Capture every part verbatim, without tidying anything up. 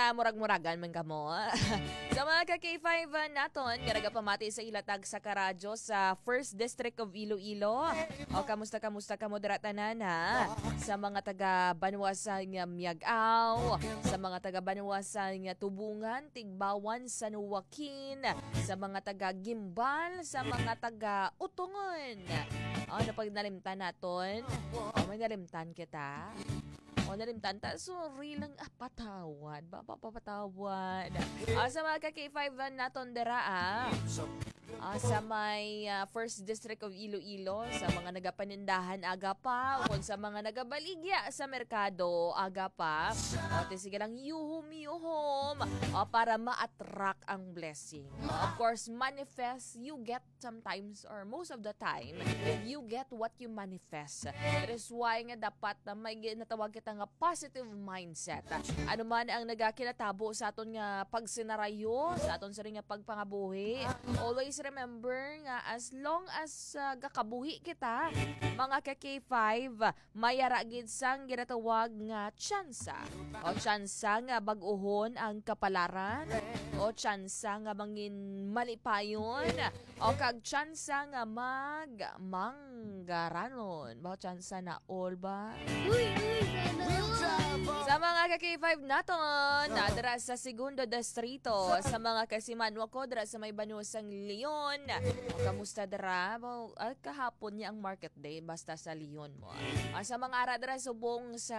nga murag-muragan man kamo. Sa mga ka-K five naton, nga pamati sa ilatag sa karadyo sa first District of Iloilo. O kamusta kamusta kamo dira tanan ha? Sa mga taga Banwasan nga Miagaw, sa mga taga Banwasan nga Tubungan, Tigbawan, San Joaquin, sa mga taga Gimbal, sa mga taga Utungon. O napag nalimtan naton. O may nalimtan kita. O nalimtan ta, sorry lang, ah, patawad. Ba, papapatawad. Ah, sa mga ka-K five naton dira ah. Ah, sa may uh, first District of Iloilo, sa mga nagapanindahan aga pa, o sa mga nagabaligya sa merkado aga pa, o sige lang yuhum-yuhum o para ma-attract ang blessing. O, of course, manifest, you get sometimes or most of the time, you get what you manifest. That is why nga dapat na may natawag kita nga positive mindset. Ano man ang nagakinatabo sa aton nga pagsinarayo, sa aton sa rin nga pagpangabuhi, always remember nga as long as uh, gakabuhi kita, mga ka-K five, mayara gid sang ginatawag nga tsansa. O tsansa nga bag-uhon ang kapalaran, o tsansa nga mangin malipayon, o kag tsansa nga mag manggaranon. Ba tsansa na all ba? Uy, uy, ano? Sa mga ka-K five naton, nadara sa segundo distrito, sa mga kasimanwa ko, dara sa may Banusang Leon. O, kamusta dara? Well, ah, kahapon niya ang market day, basta sa Leon mo. Ah, sa mga ara dara subong sa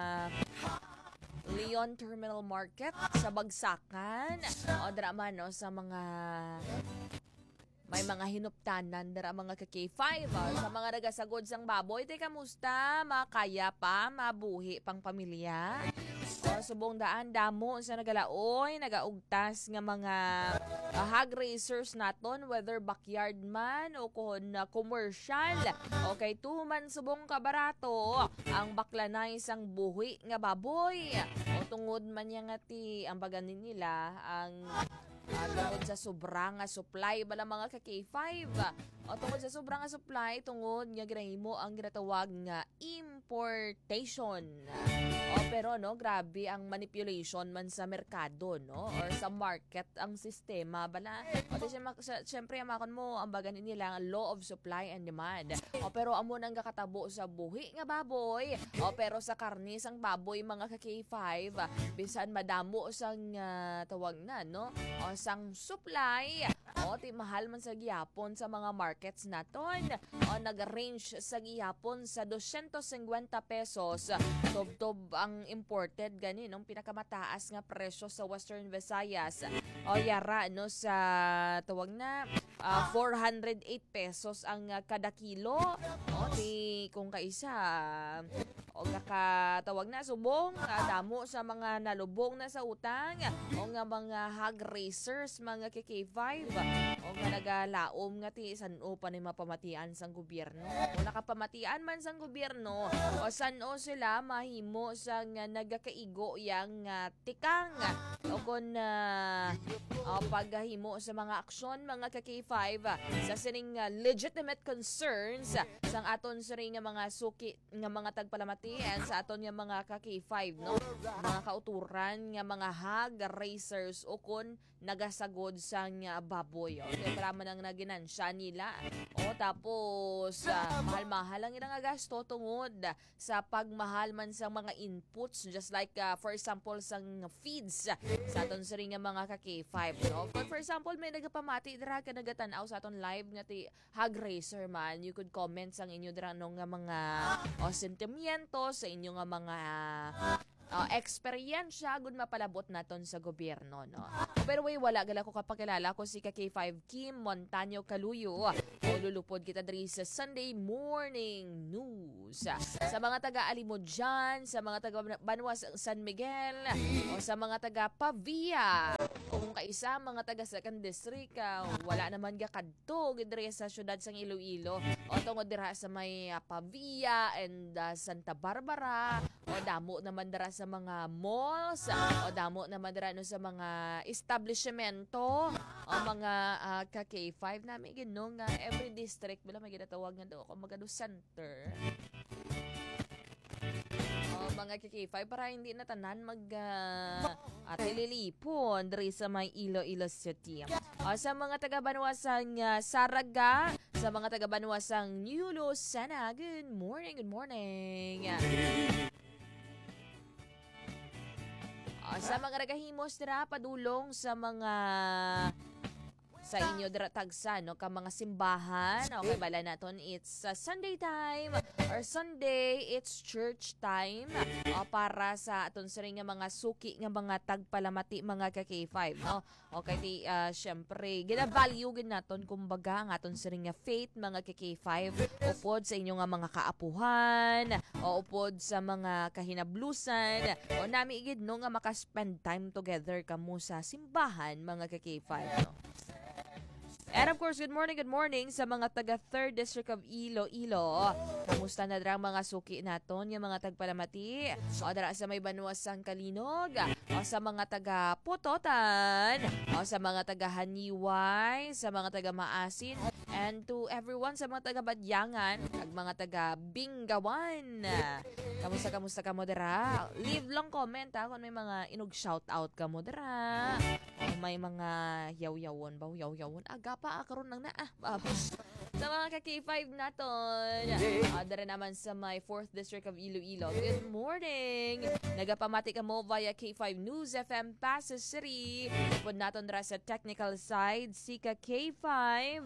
Leon Terminal Market, sa Bagsakan, o dara man no, sa mga may mga hinuptanan dara mga ka-K five. Oh. Sa mga nagasagod sang baboy, te kamusta? Makaya pa, mabuhi pang pamilya. O, subong daan, damo sa nagalaoy, nagaugtas nga mga uh, hog racers naton, whether backyard man o kung uh, commercial. Okay, tuman subong kabarato ang baklanay sang buhi nga baboy. O tungod man niya nga ti, ang baganin nila, ang Uh, tungod sa sobrang nga supply bala mga ka-K five. O tungod sa sobrang nga supply, tungod nga ginahimo ang ginatawag nga importation. O pero no, grabe ang manipulation man sa merkado, no? Or sa market ang sistema bala. O di syempre amakon mo ang baganin nila ang law of supply and demand. O pero amo nang gakatabo sa buhi nga baboy. O pero sa karne sang baboy mga ka-K five, bisan madamo sang uh, tawag na, no? O sang supply, o ti mahal man sa gihapon sa mga markets naton. O nag-range sa gihapon sa two hundred fifty pesos. Tob-tob ang imported gani nung pinakamataas nga presyo sa Western Visayas. O yara no sa tawag na uh, four hundred eight pesos ang uh, kada kilo. O ti kung kaisa o kakatawag na subong uh, damo sa mga nalubong na sa utang o nga mga hog racers mga K K five o nga nagalaom nga ti san-o pa ni mapamatian sang gobyerno o nakapamatian man sang gobyerno o san-o sila mahimo sa nga nagakaigo yang uh, tikang o kun uh, o paghahimo sa mga aksyon mga K K five sa sining uh, legitimate concerns sang aton sa ring nga mga suki nga mga tagpalamatian sa aton nga mga K K five, no? Mga kauturan nga mga hog racers o kun nagasagod sang uh, baboy. Okay, para man ang naginansya nila. O tapos uh, mahal-mahal ang ilang gasto tungod sa pagmahal man sa mga inputs, just like uh, for example sang feeds sa aton sa ring nga mga K K five, no? For, for example, may nagapamati dira ka nagatanaw sa aton live nga ti hog racer man, you could comment sang inyo dira no nga mga o sentimiento sa inyo nga mga uh, eksperyensya gud mapalabot naton sa gobyerno, no. Pero way wala gala ko kapakilala ko si K K five Kim Montaño Caluyo. O lulupod kita diri sa Sunday Morning News. Sa mga taga-Alimod dyan, sa mga taga-Banwas San Miguel, o sa mga taga-Pavia, kung kaisa mga taga-second district, uh, wala naman gakadto gidre sa syudad sang Iloilo, o tungod dira sa may uh, Pavia and uh, Santa Barbara, o damo naman dira sa mga malls, o damo naman dira no sa mga establishmento, o mga uh, K K five namin gino nga every district bila may ginatawag nga do kung magado center. mga K five para hindi na tanan mag uh, at nililipon diri sa may Iloilo City. Uh, sa mga taga-Banwasang uh, Saraga, sa mga taga-Banwasang New Lucena, good morning, good morning. Uh, sa mga nagahimos dira padulong sa mga sa inyo dira tagsa no ka mga simbahan. Okay bala naton it's uh, Sunday time or Sunday it's church time uh, para sa aton sa nga mga suki nga mga tagpalamati mga ka K five no. Okay di uh, syempre gina-value gid naton kumbaga ang aton sa nga faith mga ka K five upod sa inyo nga mga kaapuhan o upod sa mga kahinablusan o nami gid no nga maka-spend time together kamo sa simbahan mga ka K five no. And of course, good morning, good morning sa mga taga third District of Iloilo. Kamusta na dra mga suki naton, yung mga tagpalamati? O dra sa may Banwasang Kalinog, o sa mga taga Putotan, o sa mga taga Haniway, sa mga taga Maasin, and to everyone sa mga taga Badyangan, at mga taga Bingawan. Kamusta, kamusta ka mo dra? Leave lang comment ha kung may mga inog shoutout ka mo dra. O may mga yaw-yawon ba? Yaw-yawon? Aga pa, karon lang na ah. Babos. Sa mga ka K five naton. Uh, dara naman sa my fourth District of Iloilo. Good morning. Nagapamati ka mo via K five News F M Pasig City. Pud naton dara sa technical side si ka K five.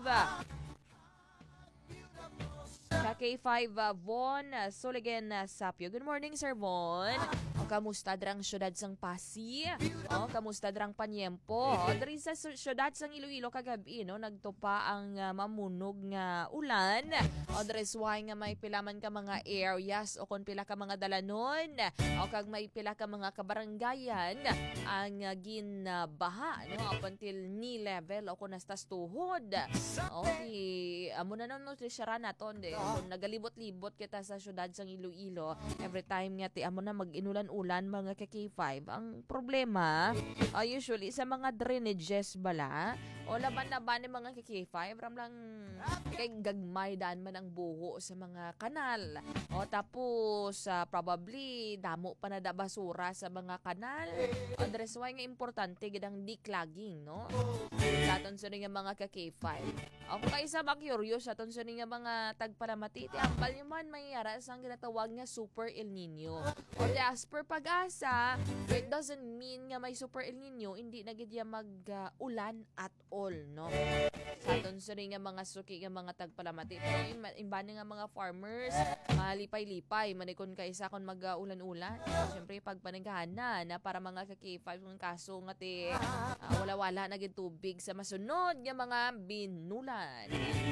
Ka K five uh, Von uh, Soligen uh, Sapio. Good morning, Sir Von. O, kamusta drang syudad sang Pasi? O, kamusta drang Panyempo? O, dari sa syudad sang Iloilo kagabi, no, nagtupa ang uh, mamunog nga ulan. O, dari why nga may pilaman ka mga areas o kung pila ka mga dalanon o kag may pila ka mga kabaranggayan ang uh, ginabaha, no, up until knee level o kung nastas tuhod. O, di, amo na nun, no, trisyara naton, de. Kung nagalibot-libot kita sa syudad sang Iloilo, every time nga ti amo na mag-inulan-ulan mga ka K five, ang problema uh, usually sa mga drainages bala o laban-laban ni mga ka K five ram lang kay gagmay daan man ang buho sa mga kanal o tapos uh, probably damo pa na da basura sa mga kanal o dress why nga importante gid ang declogging no daton sa nga mga ka K five. Ako kay sa ba curious aton sa nga mga tagpalamati ti ambal ni man may ara sang ginatawag nga super El Nino. O as per pag-asa, it doesn't mean nga may super El Nino, hindi na gid ya mag-ulan uh, at all, no? Sa aton sa nga mga suki nga mga tagpalamati. Pero imbani nga mga farmers, malipay-lipay, manikon kaysa kon mag-ulan-ulan. Siyempre, pagpanagahan na, na para mga ka K five kung kaso nga ti uh, wala-wala na gid tubig sa masunod nga mga binulan.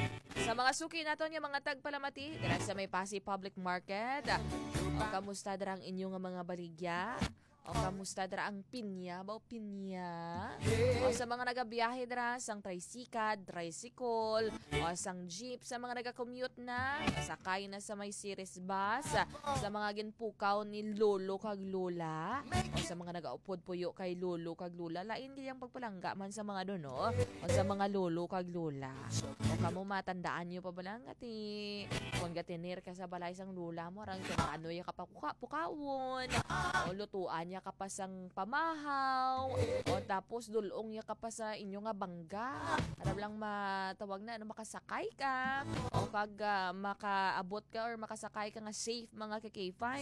Sa mga suki naton nga mga tagpalamati, dira sa may Pasig Public Market. O kamusta dira ang inyong mga baligya? O kamusta dira ang pinya? Ba o pinya? O sa mga nagabiyahe dira sang tricycle, tricycle, o sang jeep, sa mga naga-commute na, sakay na sa may series bus, sa mga ginpukaw ni lolo kag lola, o sa mga nagaupod puyo kay lolo kag lola, lain giyang pagpalangga man sa mga doon, no? O sa mga lolo kag lola. O kamo matandaan nyo pa ba lang ati kung gatinir ka sa balay sang lola mo, rang kung ano yung kapapukawon, o lutuan niya kapasang pamahaw, o tapos dulong niya kapasa inyo nga bangga. Para lang matawag na ano, makasakay ka, o kag uh, makaabot ka or makasakay ka nga safe mga ka K five.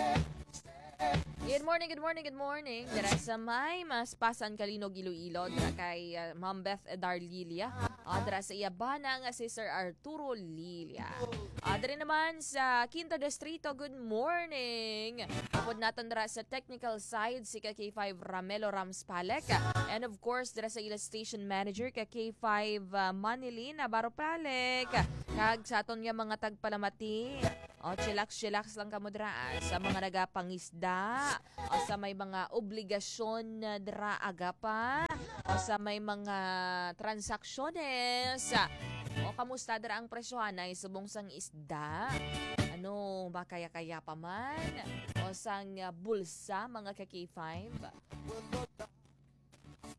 Good morning, good morning, good morning. Dira sa may Maspasan Kalinog Iloilo, dira kay uh, Ma'am Beth Darlilia. Uh, dira sa iyabana nga si Sir Arturo Lilia. Uh, dira naman sa Quinto Distrito, good morning. Upod natin dira sa technical side si ka K five Ramelo Rams Palek. And of course, dira sa ila station manager ka K five uh, Manilin Navarro Palek. Kag sa aton nga mga tagpalamati. O, chillax-chillax lang kamo dira sa mga nagapangisda, o sa may mga obligasyon na dira aga pa, o sa may mga transacciones. O, kamusta dira ang presyohan ay subong sang isda? Ano, ba kaya-kaya pa man? O sang uh, bulsa, mga ka K five?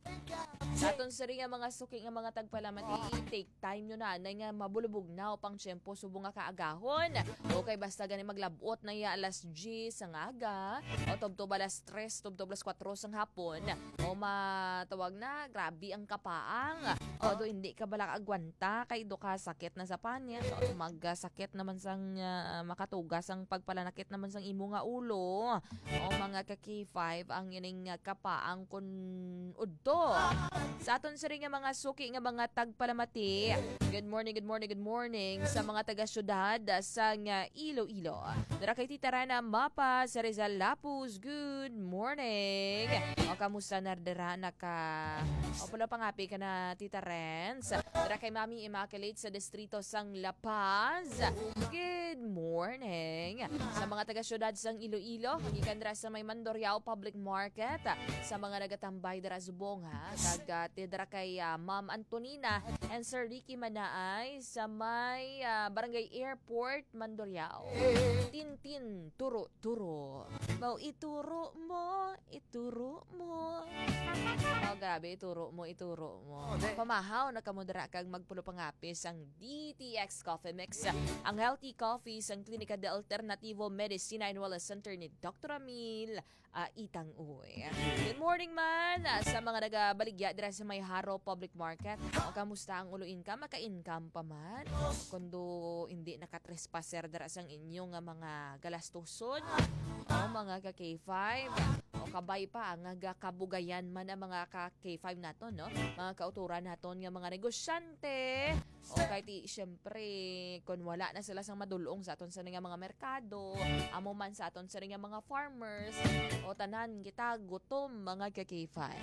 Sa aton sa rin nga mga suki nga mga tagpalamati, take time nyo na, na nga mabulubog na o pang tiyempo subo nga kaagahon. Okay, basta gani maglabot na ya alas diyes sang aga, o tubtob alas tres, tubtob alas kwatro sang hapon, o matawag na, grabe ang kapaang. O do hindi ka balak agwanta, kay do ka sakit na sa panya, o magasakit naman sang uh, makatugas ang pagpalanakit naman sang imo nga ulo. O mga ka K five, ang ining uh, kapaang kun udto. Sa aton sa rin nga mga suki nga mga tagpalamati, good morning, good morning, good morning sa mga taga-syudad sa nga Iloilo. Dara kay Tita Rana Mapa sa Rizal Lapuz, good morning. O kamusta na dara naka o pala pangapi ka na Tita Renz. Dara kay Mami Immaculate sa distrito sang La Paz, good morning. Sa mga taga-syudad sang Iloilo, gikan dara sa may Mandurriao Public Market, sa mga nagatambay dara subong ha, kag tidra kay uh, Ma'am Antonina and Sir Ricky Manaay sa may uh, Barangay Airport, Mandurriao. Tintin, turo, turo. Mau ituro mo, ituro mo. Oh, grabe, ituro mo, ituro mo. Pamahaw na kamudra kag magpulo pangapis ang D T X Coffee Mix, ang healthy coffee sang Klinika de Alternativo Medicina and Wellness Center ni Doctor Amil uh, Itang Uy. Good morning man uh, sa mga nagabaligya dira sa may Haro Public Market. O kamusta ang ulo income? Maka-income pa man? Kundo hindi nakatrespasser dira sang inyong uh, mga galastuson o mga ka K five. O kabay pa ang kabugayan man ang mga ka K five naton, no? Mga kauturan naton nga mga negosyante. O kahit i, syempre, kung wala na sila sang madulong sa aton sa nga mga merkado, amo man sa aton sa nga mga farmers, o tanan kita gutom mga ka K five.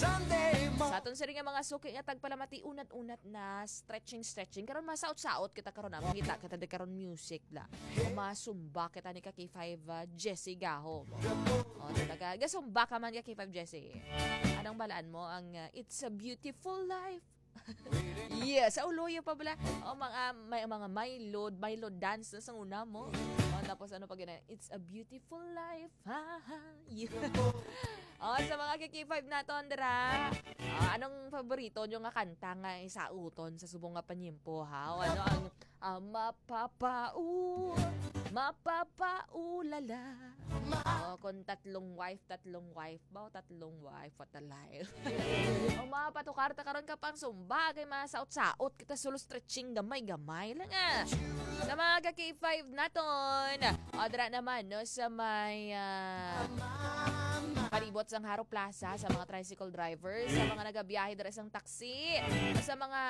Sa aton sa nga mga suki nga tagpalamati unat-unat na stretching stretching karon masaot-saot kita karon na makita kita de karon music la. O masumba kita ni ka K five uh, Jessie Gaho. O talaga gasumba ka man ka K five Jessie. Anong balaan mo ang uh, It's a Beautiful Life? Yes, sa uloyo pa bala. O mga may mga may load, may load dance na sa una mo. O tapos ano pa ganyan? It's a beautiful life. Ha ha. Yeah. O sa mga K five naton dira. O, anong paborito nyo nga kanta nga isauton sa subong nga panyimpo ha? O ano ang uh, mapapau mapapaulala. O kung tatlong wife, tatlong wife ba o tatlong wife what a life. O mapatukarta karon ka pang sumba kay masaot-saot kita solo stretching gamay-gamay lang ah. Sa mga K five naton. O dira naman no sa may uh, palibot sang Haro Plaza sa mga tricycle drivers, sa mga nagabiyahe dira sang taxi, sa mga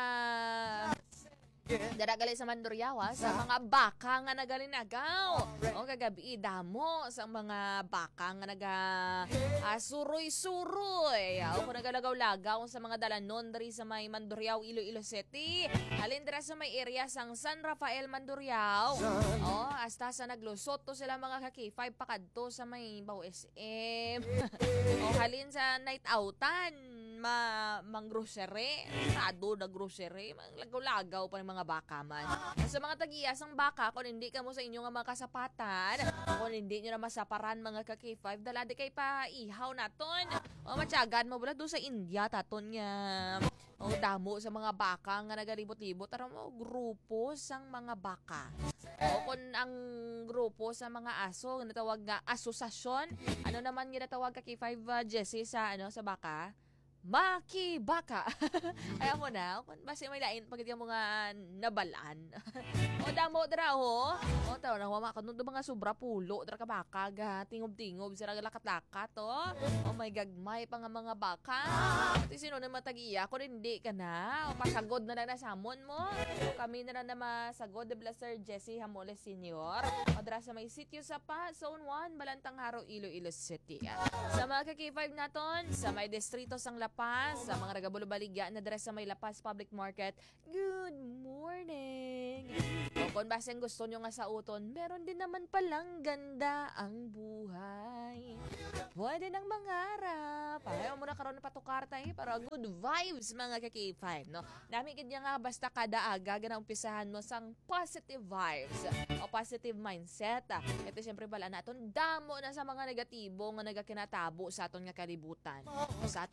dara gali sa Mandurriao sa mga baka nga nagalinagaw. O kagabi damo sa mga baka nga naga uh, suroy-suroy. O kung nagalagaw-lagaw sa mga dalanon diri sa may Mandurriao, Iloilo City. Halin dira sa may area sang San Rafael, Mandurriao. O hasta sa naglusot to sila mga ka K five pakadto sa may Bao S M. O halin sa night outan ma mang grocery, sado na grocery, mang lagaw-lagaw pa ng mga baka man. Sa mga tag-iyasang baka, kung hindi ka mo sa inyong mga kasapatan, kung hindi nyo na masaparan mga ka K five, daladi kay pa ihaw naton. O matyagan mo bala doon sa India taton nga. O damo sa mga baka nga nagalibot-libot, tara mo grupo sang mga baka. O kung ang grupo sa mga aso, natawag nga asosasyon, ano naman nga natawag ka K five uh, Jessie sa ano sa baka? Makibaka. Ayaw mo na. Basta may lain pagkat yung mga nabalaan. O damo dra ho. O tao na wama ka nun mga sobra pulo. Dra ka baka ga. Tingob-tingob. Sira lakat-lakat o. O may gagmay pa nga mga baka. At sino na matag-iya. Kung hindi ka na. O pasagod na lang na samon mo. O kami na lang na masagod. De Blaster Jessie Hamoles Senior. O dra sa may sityo sa pa. Zone one. Balantang Haro, Iloilo City. Sa mga K five naton. Sa may distrito sang Lapas, sa mga nagabulubaligya na dress sa may Lapas Public Market, good morning! O kung baseng gusto nyo nga sa uton, meron din naman palang ganda ang buhay. Pwede nang mangarap. Ayaw mo na karoon na patukar tayo para good vibes mga ka K five. No? Dami kanya nga basta kada aga na umpisahan mo sang positive vibes o positive mindset. Ito siyempre pala naton damo na sa mga negatibo nga nagakinatabo sa aton nga kalibutan. O sa aton nga pung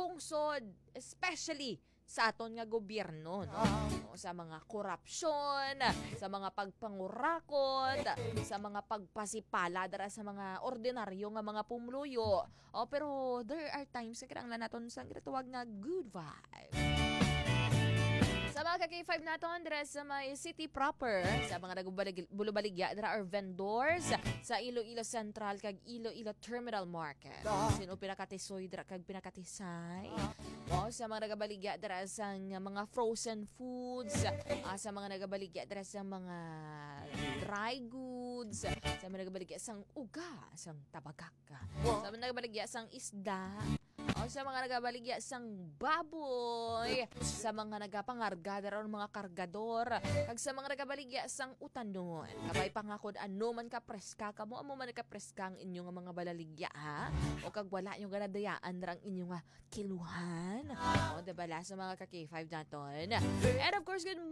lungsod, especially sa aton nga gobyerno, no? O, sa mga korupsyon, sa mga pagpangurakot, sa mga pagpasipala dara sa mga ordinaryo nga mga pumluyo. O, pero there are times sa kinahanglan naton sa ginatawag nga good vibe. Sa mga ka-K five naton dira sa may city proper, sa mga nagubulubaligya dira are vendors sa Iloilo Central kag Iloilo Terminal Market. Sino pinakatisoy dira kag pinakatisay? O sa mga nagabaligya dira sa mga frozen foods, uh, sa mga nagabaligya dira sa mga dry goods, sa mga nagabaligya sang uga, sang tabagak, sa mga nagabaligya sang isda, o sa mga nagabaligya sang baboy, sa mga nagapangarga dara mga kargador, kag sa mga nagabaligya sang utanon. Kabay pangakod ano man ka preska kamo, amo man ka preska ang inyong mga balaligya ha, o kag wala yung ganadayaan dara ang inyong kiluhan. O diba la sa mga ka-K five naton. And of course, good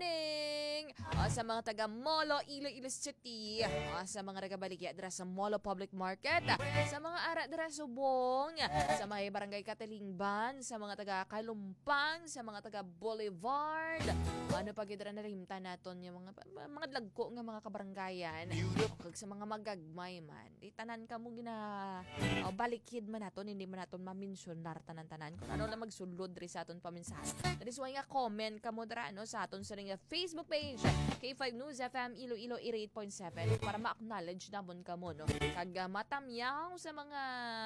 morning o, sa mga taga Molo, Iloilo City, o, sa mga nagabaligya dira sa Molo Public Market, sa mga ara dira Subong, sa mga barangay Katalingban, sa mga taga Kalumpang, sa mga taga Boulevard, ano pa gidra na rimta naton yung mga mga lagko nga mga kabarangayan, o kag sa mga magagmay man, di tanan ka mo gina o, balikid man naton, hindi man naton maminsyunar tanan-tanan kung ano na magsulod ri sa aton paminsahan. That is why nga comment ka mo dra no, sa aton sa ring Facebook page K five News F M Iloilo eighty-eight point seven para ma-acknowledge namon ka mo no, kag uh, matamyaw sa mga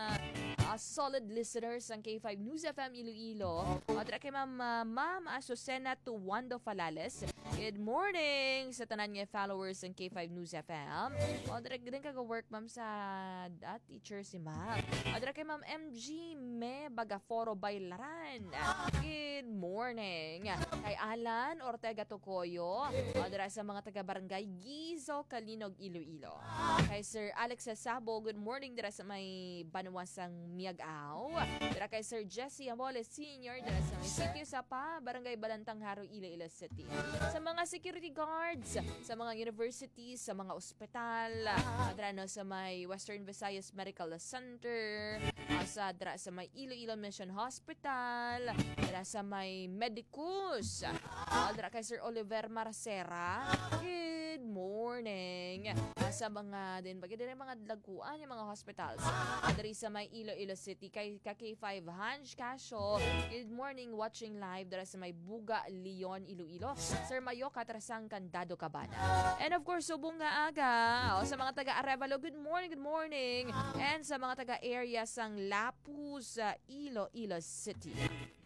uh, solid listeners ng K five News F M Iloilo. O dra kay Ma'am uh, Ma'am Azucena Tuwando Falales. Good morning sa tanan nga followers ng K five News F M. O dra din kaga-work ma'am sa uh, teacher si Ma'am. O dra kay Ma'am M G Me Bagaforo Baylaran. Good morning. Kay Alan Ortega Tocoyo. O dra sa mga taga-barangay Gizo, Kalinog, Iloilo. Kay Sir Alex Sasabo, good morning dira sa may Banuasang Miagaw. Dira kay Sir Jesse Amole Senior dira sa may Sitio Sapa, Barangay Balantang Haro, Iloilo City. Sa mga security guards, sa mga universities, sa mga ospital, dira no sa may Western Visayas Medical Center, sa dira sa may Iloilo Mission Hospital, dira sa may Medicus, dira kay Sir Oliver Marcera. Good morning. Sa mga din bagay din mga dagkuan yung mga hospitals. Diri sa may Iloilo City kay K five Hanj Casio. Good morning, watching live dira sa may Buga, Leon, Iloilo. Sir Mayo Katrasang Candado Cabana. And of course, subong nga aga o, sa mga taga Arevalo, good morning, good morning. And sa mga taga area sang Lapu sa Iloilo City.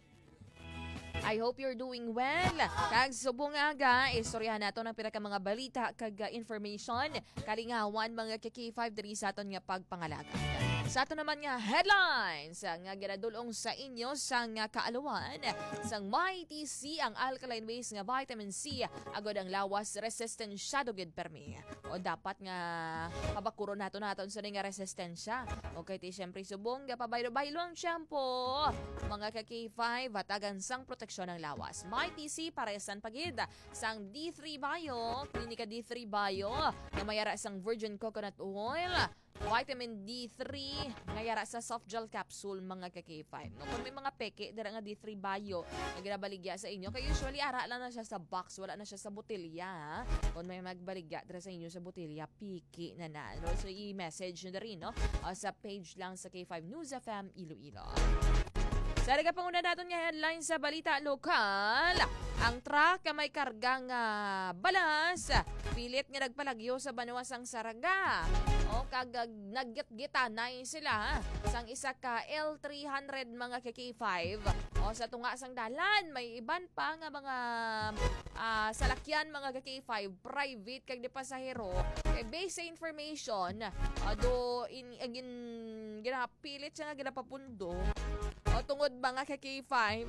I hope you're doing well. Kag subong aga, istoryahan nato ng pinaka mga balita kag uh, information kalingawan mga K five diri sa aton nga pagpangalaga. Sa ato naman nga headlines nga ginadulong sa inyo sa nga kaalawan sang may T C ang alkaline base nga vitamin C agod ang lawas resistensyado gid permi. O dapat nga pabakuro nato naton sa nga resistensya. Okay, ti syempre subong nga pabaylo-baylo ang shampoo. Mga K five hatagan sang proteksyon ng lawas. May T C paresan pagid sang D three Bio, Klinika D three Bio nga mayara sang virgin coconut oil, vitamin D three ngayara sa soft gel capsule mga K five. No, kung may mga peke dira nga D three Bio nga ginabaligya sa inyo, kay usually ara lang na siya sa box, wala na siya sa botelya. Kung may magbaligya dira sa inyo sa botelya, piki na na. No? So i-message nyo na rin no? Uh, sa page lang sa K five News F M Iloilo. Sa liga panguna natin nga headline sa balita lokal, ang truck nga may kargang uh, balas, pilit nga nagpalagyo sa Banuasang Saraga. O kag naggit-gitanay sila sang isa ka L three hundred mga K five. O sa tunga sang dalan, may iban pa nga mga uh, salakyan mga K five, private kag di pasahero. Kay base sa information, uh, do in, agin ginapilit siya nga ginapapundo. O tungod mga K five,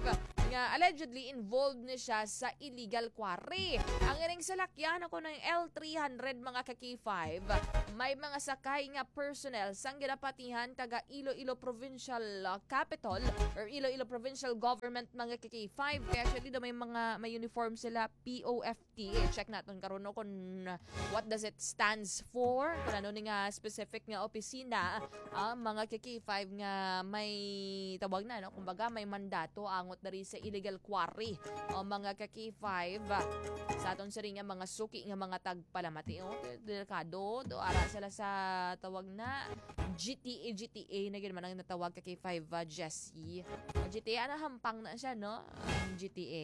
nga allegedly involved na siya sa illegal quarry. Ang iring salakyan ako ng L three hundred mga ka-K five, may mga sakay nga personnel sang ginapatihan taga Iloilo Provincial uh, Capital or Iloilo Provincial Government mga ka-K five. Kaya actually do may mga may uniform sila P O F T. Eh, check natin karon no kung uh, what does it stands for. Kung ano ni nga specific nga opisina ang uh, mga ka-K five nga may tawag na no kumbaga may mandato angot na rin sa illegal quarry o mga ka-K five uh, sa aton sa rin nga mga suki nga mga tagpalamati o delikado do ara sila sa tawag na G T A G T A na gid man ang natawag ka-K five uh, Jessie. G T A ana hampang na siya no ang G T A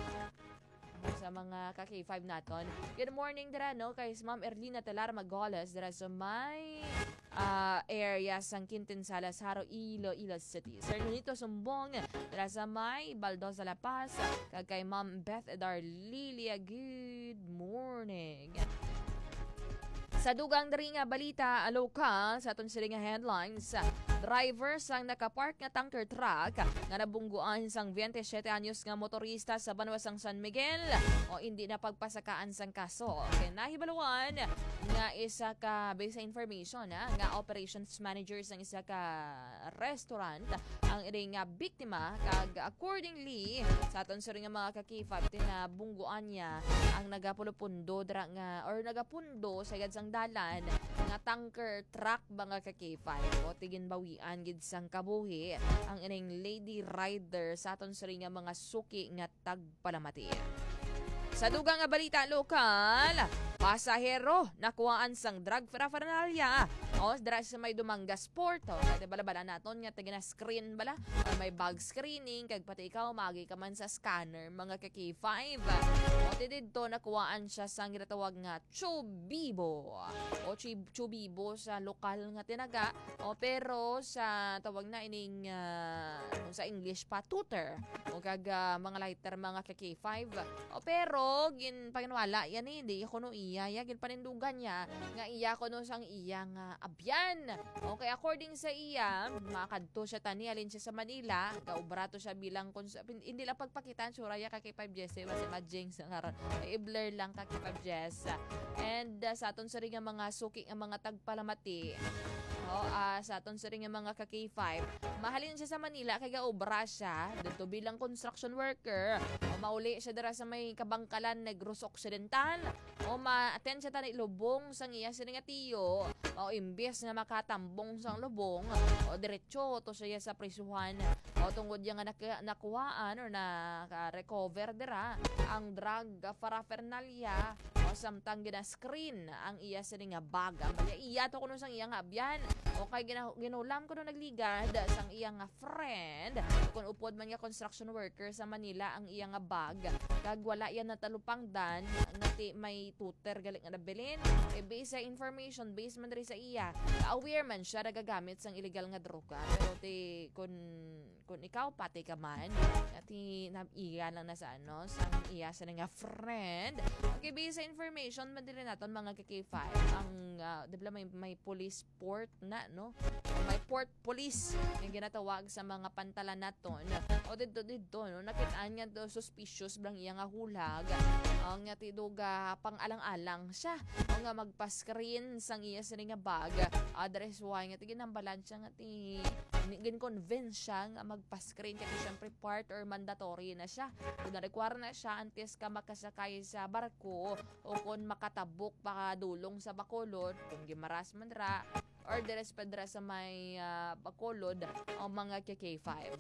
sa mga ka-K five naton. Good morning dira no kay Ma'am Erlina Talar Magolas dira sa may uh, area sang Quintinsalas Haro Iloilo City. Sir Nunito Sumbong dira sa may Baldosa La Paz kag kay Ma'am Beth Edar Lilia. Good morning. Sa dugang diri nga balita lokal sa aton sila nga headlines, driver sang nakapark nga tanker truck nga nabungguan sang twenty-seven anyos nga motorista sa Banwasang San Miguel o hindi na pagpasakaan sang kaso. Kay nahibaluan nga isa ka based sa information ha, nga operations manager sang isa ka restaurant ang iring nga biktima kag accordingly sa aton sila nga mga ka-K five tinabungguan niya ang nagapulupundo dra nga or nagapundo sa gad sang dalan nga tanker truck mga ka-K five o tigin bawian gid sang kabuhi ang ining lady rider sa aton sa nga mga suki nga tagpalamati. Sa dugang nga balita lokal, pasahero nakuhaan sang drug paraphernalia o dira sa may Dumanga Sport o kaya bala-bala naton nga taga na screen bala o may bag screening kag pati ikaw magi ka man sa scanner mga ka-K five o didto nakuhaan siya sang ginatawag nga Chubibo o Chubibo sa lokal nga tinaga o pero sa tawag na ining uh, sa English pa tutor o kag uh, mga lighter mga ka-K five o pero gin paginwala yan eh di ko no iya ya gin panindugan niya nga iya ko no sang iya nga abyan. Okay, according sa iya makadto siya tani alin siya sa Manila kaubrato siya bilang kons- hindi lang pagpakitan sura ya ka K five Jess basta majing sa karon i-blur lang ka K five Jess and uh, sa aton sa ring nga mga suki nga mga tagpalamati o uh, sa aton sa ring nga mga ka-K five mahalin siya sa Manila kay gaobra siya dito bilang construction worker o mauli siya dira sa may kabangkalan Negros Occidental o ma-attend siya tani lubong sang iya sila nga tiyo o imbes nga makatambong sang lubong o diretso to siya sa prisuhan o tungod niya nga nak- nakuhaan or naka-recover dira ang drug paraphernalia o samtang gina-screen ang iya sila nga bag ang baya iya to kuno sang iya nga abyan o kay gina- ginulam ko no nagligad sang iya nga friend kung upod man nga construction worker sa Manila ang iya nga bag kag wala yan natalupang dan ngati may tutor galing nga nabilin e based sa information based man diri sa iya aware man siya nagagamit sang illegal nga droga pero ti kun kun ikaw pati ka man ngati nabiya lang na sa ano sang iya sa nga friend okay based sa information man diri naton mga ka-K five ang uh, dibla may may police port na no may port police yung ginatawag sa mga pantalan naton o dito dito no nakitaan niya do suspicious blang iya nga hulag ang nga tiduga pang alang-alang siya o nga magpa-screen sang iya sa nga bag address why nga tigin ang balansya nga ti gin convince siya nga magpa-screen kasi syempre part or mandatory na siya kung na-require na siya antes ka makasakay sa barko o kung makatabok pakadulong sa Bacolod kung gimaras man ra or deres pa dira sa may uh, Bacolod ang mga ka-K five.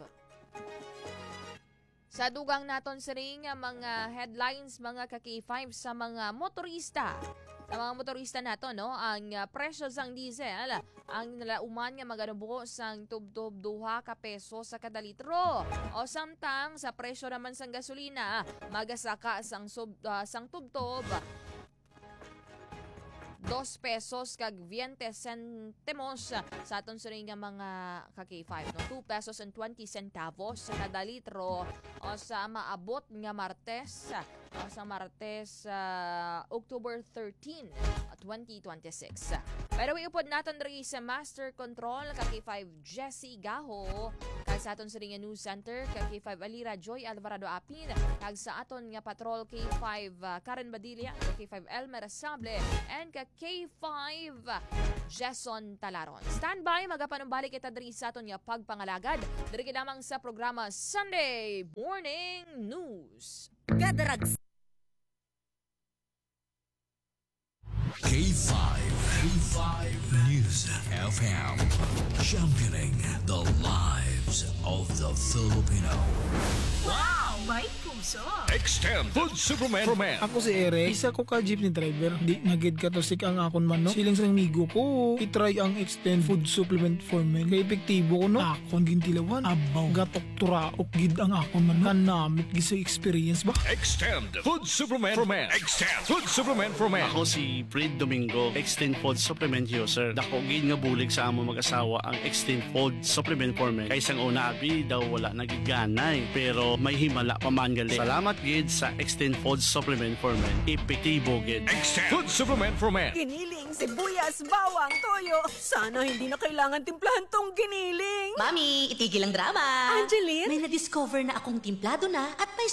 Sa dugang naton sa ring mga headlines mga ka-K five sa mga motorista. Sa mga motorista nato no, ang uh, presyo sang diesel ang nalauman nga maganubuo sang tub-tub duha ka peso sa kada litro. O samtang sa presyo naman sang gasolina magasaka sang sub, uh, sang tub-tub dos pesos kag twenty centimos sa aton sa nga mga ka-K five no two pesos and twenty centavos sa kada litro o sa maabot nga Martes o sa Martes uh, October thirteenth, twenty twenty-six. Pero iupod naton diri sa Master Control ka K five Jessie Gaho, kag sa aton sa ring News Center ka K five Alira Joy Alvarado Apin, kag sa aton nga Patrol K five uh, Karen Badilla, ka K five Elmer Sable, and ka K five Jason Talaron. Standby, magapanumbalik kita diri sa aton nga pagpangalagad diri lamang sa programa Sunday Morning News. Gadarags K five, K five News F M, championing the lives of the Filipino. Wow! May puso! Extend Food Superman for Men. Ako si Eric, isa ko ka jeepney driver. Di nagid ka to sik ang akon man no. Siling sa migo ko, itry ang Extend Food Supplement for Men. Kay epektibo ko no. Akon gintilawan, abaw, gatok turaok gid ang akon man no. Kanamit gid sa experience ba? Extend Food Supplement for Men. Extend Food Supplement for Men. Ako si Fred Domingo, Extend Food Supplement user. Dako gid nga bulig sa amo mag-asawa ang Extend Food Supplement for Men. Kaysang una abi daw wala nagiganay, pero may himala pa man gali. Salamat gid sa Extend Food Supplement for Men. Epektibo gid. Extend Food Supplement for Men. Giniling, sibuyas, bawang, toyo. Sana hindi na kailangan timplahan tong giniling. Mami, itigil ang drama. Angeline? May na-discover na akong timplado na at may